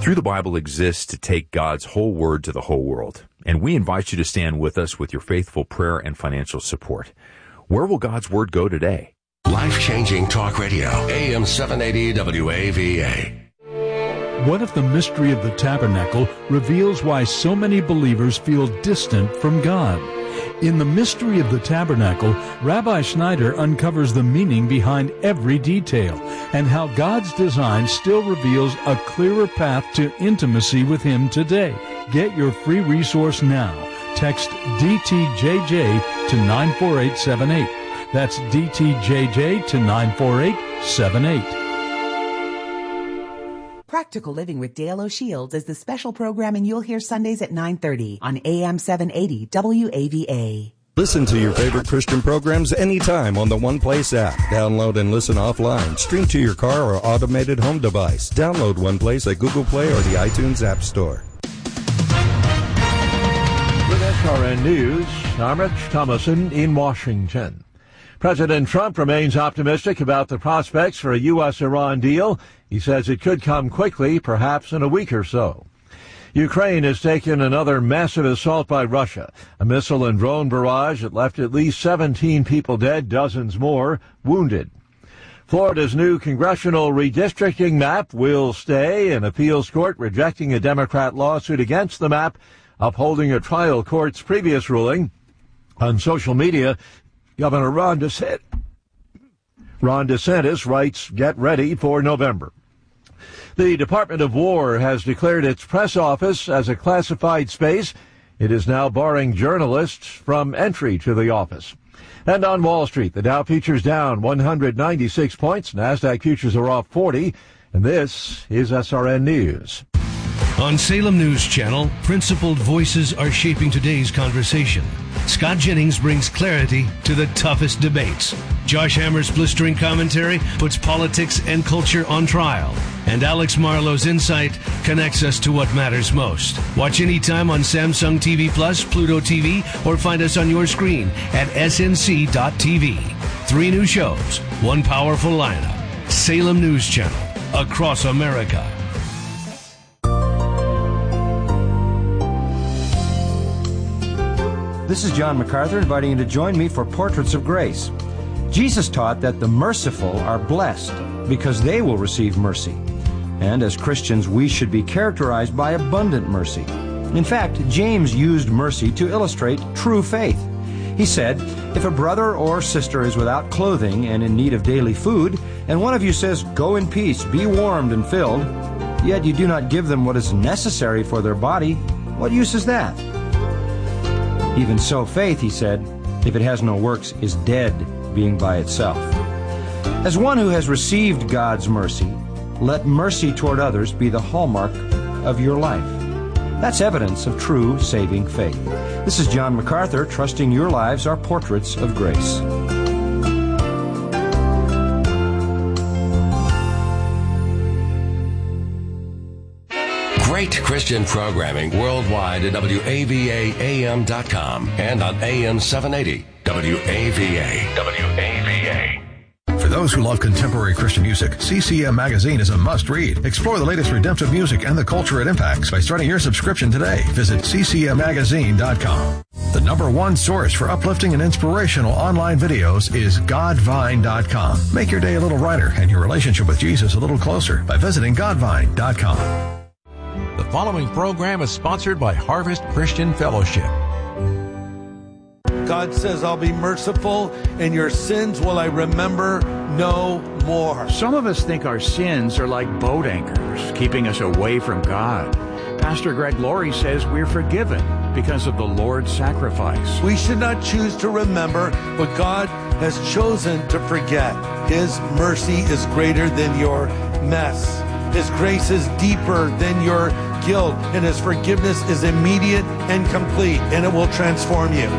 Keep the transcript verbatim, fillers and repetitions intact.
Through the Bible exists to take God's whole word to the whole world, and we invite you to stand with us with your faithful prayer and financial support. Where will God's word go today? Life-changing talk radio, A M seven eighty W A V A. What if the mystery of the tabernacle reveals why so many believers feel distant from God? In The Mystery of the Tabernacle, Rabbi Schneider uncovers the meaning behind every detail and how God's design still reveals a clearer path to intimacy with Him today. Get your free resource now. Text D T J J to nine four eight seven eight. That's D T J J to nine four eight seven eight. Practical Living with Dale O'Shields is the special programming you'll hear Sundays at nine thirty on A M seven eighty W A V A. Listen to your favorite Christian programs anytime on the One Place app. Download and listen offline. Stream to your car or automated home device. Download One Place at Google Play or the iTunes App Store. With S R N News, I'm Rich Thomason in Washington. President Trump remains optimistic about the prospects for a U S Iran deal. He says it could come quickly, perhaps in a week or so. Ukraine has taken another massive assault by Russia, a missile and drone barrage that left at least seventeen people dead, dozens more wounded. Florida's new congressional redistricting map will stay, an appeals court rejecting a Democrat lawsuit against the map, upholding a trial court's previous ruling. On social media, Governor Ron DeSantis, Ron DeSantis writes, "Get ready for November." The Department of War has declared its press office as a classified space. It is now barring journalists from entry to the office. And on Wall Street, the Dow futures down one hundred ninety-six points. NASDAQ futures are off forty. And this is S R N News. On Salem News Channel, principled voices are shaping today's conversation. Scott Jennings brings clarity to the toughest debates. Josh Hammer's blistering commentary puts politics and culture on trial. And Alex Marlowe's insight connects us to what matters most. Watch anytime on Samsung T V Plus, Pluto T V, or find us on your screen at S N C dot T V. Three new shows, one powerful lineup. Salem News Channel, across America. This is John MacArthur inviting you to join me for Portraits of Grace. Jesus taught that the merciful are blessed because they will receive mercy. And as Christians, we should be characterized by abundant mercy. In fact, James used mercy to illustrate true faith. He said, "If a brother or sister is without clothing and in need of daily food, and one of you says, 'Go in peace, be warmed and filled,' yet you do not give them what is necessary for their body, what use is that? Even so, faith," he said, "if it has no works, is dead, being by itself." As one who has received God's mercy, let mercy toward others be the hallmark of your life. That's evidence of true saving faith. This is John MacArthur, trusting your lives are portraits of grace. Great Christian programming worldwide at W A V A A M dot com and on A M seven eighty W A V A. W A V A. For those who love contemporary Christian music, C C M Magazine is a must-read. Explore the latest redemptive music and the culture it impacts by starting your subscription today. Visit C C M magazine dot com. The number one source for uplifting and inspirational online videos is God Vine dot com. Make your day a little brighter and your relationship with Jesus a little closer by visiting God Vine dot com. The following program is sponsored by Harvest Christian Fellowship. God says, "I'll be merciful, and your sins will I remember no more." Some of us think our sins are like boat anchors, keeping us away from God. Pastor Greg Laurie says we're forgiven because of the Lord's sacrifice. We should not choose to remember what God has chosen to forget. His mercy is greater than your mess. His grace is deeper than your guilt, and His forgiveness is immediate and complete, and it will transform you.